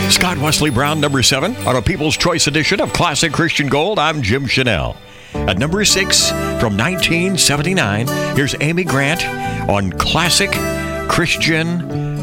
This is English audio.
Scott Wesley Brown, number 7, on a People's Choice edition of Classic Christian Gold. I'm Jim Chanel. At number 6, from 1979, here's Amy Grant on Classic Christian